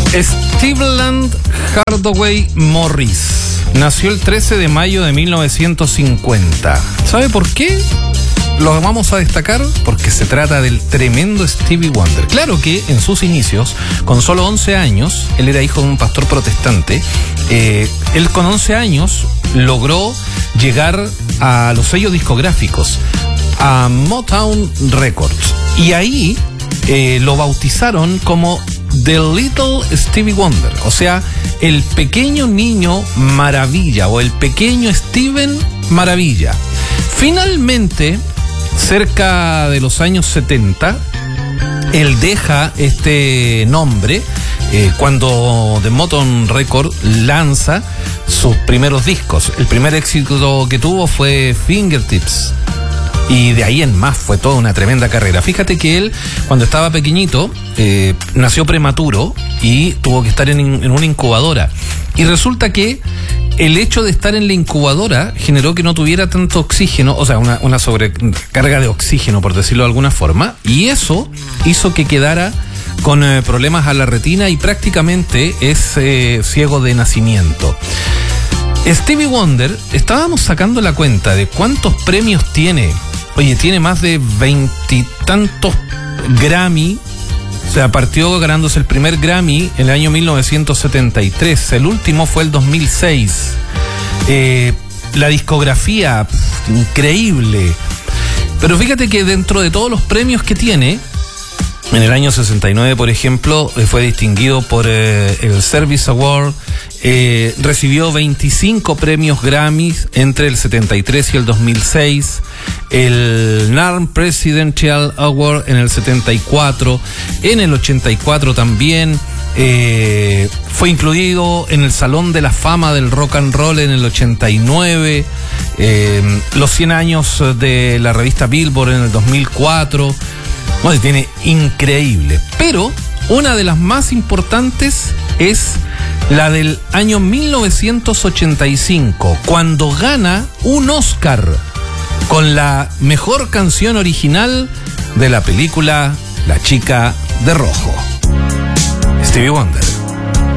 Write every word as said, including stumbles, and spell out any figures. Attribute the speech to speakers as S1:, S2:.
S1: Cleveland Hardaway Morris nació el trece de mayo de mil novecientos cincuenta. ¿Sabe por qué lo vamos a destacar? Porque se trata del tremendo Stevie Wonder. Claro que en sus inicios, con solo once años, él era hijo de un pastor protestante. Eh, él con once años logró llegar a los sellos discográficos, a Motown Records, y ahí eh, lo bautizaron como The Little Stevie Wonder, o sea, el pequeño niño maravilla o el pequeño Steven Maravilla. Finalmente, cerca de los años setenta, él deja este nombre eh, cuando The Motown Record lanza sus primeros discos. El primer éxito que tuvo fue Fingertips, y de ahí en más fue toda una tremenda carrera. Fíjate que él, cuando estaba pequeñito, eh, nació prematuro y tuvo que estar en, en una incubadora. Y resulta que el hecho de estar en la incubadora generó que no tuviera tanto oxígeno, o sea, una, una sobrecarga de oxígeno, por decirlo de alguna forma, y eso hizo que quedara con eh, problemas a la retina y prácticamente es eh, ciego de nacimiento. Stevie Wonder, estábamos sacando la cuenta de cuántos premios tiene. Oye, tiene más de veintitantos Grammy. O sea, partió ganándose el primer Grammy en el año mil novecientos setenta y tres. El último fue el dos mil seis. Eh, la discografía, pff, increíble. Pero fíjate que dentro de todos los premios que tiene, en el año sesenta y nueve, por ejemplo, eh, fue distinguido por eh, el Service Award. Eh, recibió veinticinco premios Grammy entre el setenta y tres y el dos mil seis. El N A R M Presidential Award en el setenta y cuatro. En el ochenta y cuatro también. Eh, fue incluido en el Salón de la Fama del Rock and Roll en el ochenta y nueve. Eh, los cien años de la revista Billboard en el dos mil cuatro. Bueno, tiene increíble. Pero una de las más importantes es la del año mil novecientos ochenta y cinco, cuando gana un Oscar con la mejor canción original de la película La Chica de Rojo. Stevie Wonder.